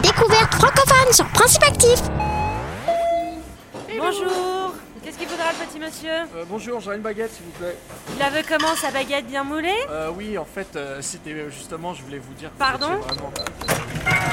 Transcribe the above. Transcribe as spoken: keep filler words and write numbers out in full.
découverte francophone sur Principe Actif. Bonjour. Qu'est-ce qu'il faudra le petit monsieur? euh, Bonjour, j'aurais une baguette s'il vous plaît. Il la veut comment, sa baguette bien moulée? Euh, oui, en fait, euh, c'était euh, justement, je voulais vous dire... que Pardon c'était vraiment...